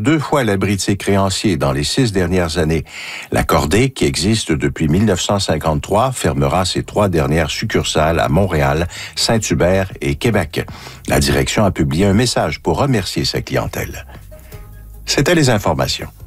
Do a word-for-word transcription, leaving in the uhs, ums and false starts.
deux fois l'abri de ses créanciers dans les six dernières années. La Cordée, qui existe depuis mille neuf cent cinquante-trois, fermera ses trois dernières succursales à Montréal, Saint-Hubert et Québec. La direction a publié un message pour remercier sa clientèle. C'était les informations.